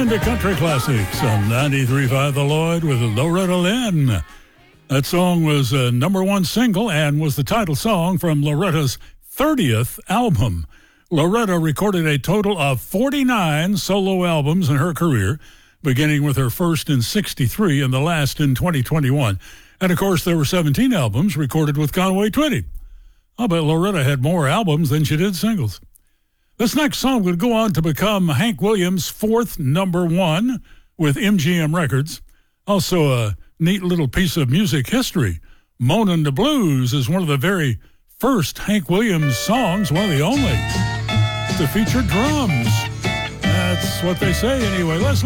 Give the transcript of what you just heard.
Into Country Classics on 93.5 The Lloyd with Loretta Lynn. That song was a number one single and was the title song from Loretta's 30th album. Loretta recorded a total of 49 solo albums in her career, beginning with her first in 1963 and the last in 2021. And, of course, there were 17 albums recorded with Conway Twitty. I'll bet Loretta had more albums than she did singles. This next song would go on to become Hank Williams' fourth number one with MGM Records. Also a neat little piece of music history. Moanin' the Blues is one of the very first Hank Williams songs, one of the only, to feature drums. That's what they say anyway. Let's